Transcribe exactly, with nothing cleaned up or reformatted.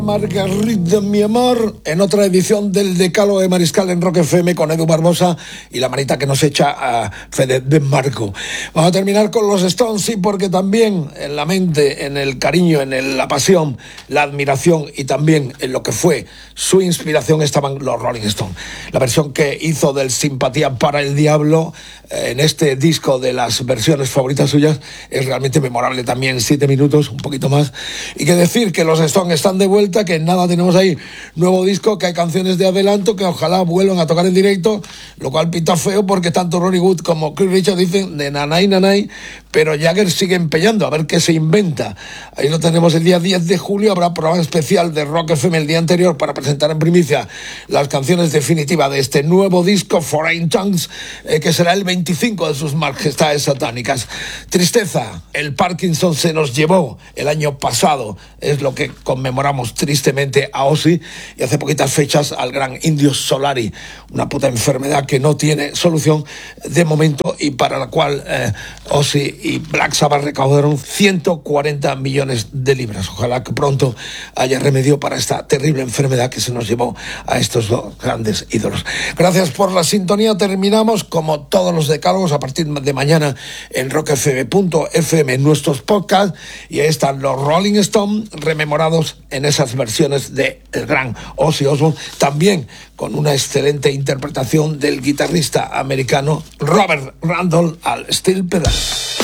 Margarita, mi amor, en otra edición del Decálogo de Mariscal en Rock F M con Edu Barbosa y la manita que nos echa a Fede de Marco. Vamos a terminar con los Stones, sí, porque también en la mente, en el cariño, en el, la pasión, la admiración y también en lo que fue su inspiración estaban los Rolling Stones. La versión que hizo del Simpatía para el Diablo eh, en este disco de las versiones favoritas suyas es realmente memorable también, siete minutos, un poquito más. Y que decir que los Stones están de vuelta, que nada, tenemos ahí nuevo disco, que hay canciones de adelanto que ojalá vuelvan a tocar en directo, lo cual pinta feo porque tanto Ronnie Wood como Chris Richards dicen de nanay nanay, pero Jagger sigue empeñando a ver qué se inventa. Ahí lo tenemos el día diez de julio, habrá programa especial de Rock F M el día anterior para presentar en primicia las canciones definitivas de este nuevo disco Foreign Tongues, eh, que será el veinticinco de sus majestades satánicas. Tristeza, el Parkinson se nos llevó el año pasado, es lo que conmemoramos tristemente a Ozzy, y hace poquitas fechas al gran Indio Solari, una puta enfermedad que no tiene solución de momento y para la cual eh, Ozzy y Black Sabbath recaudaron ciento cuarenta millones de libras. Ojalá que pronto haya remedio para esta terrible enfermedad que se nos llevó a estos dos grandes ídolos. Gracias por la sintonía. Terminamos como todos los decálogos a partir de mañana en rock f m punto f m en nuestros podcasts, y ahí están los Rolling Stones rememorados en esas versiones de el gran Ozzy Osbourne, también con una excelente interpretación del guitarrista americano Robert Randall al steel pedal.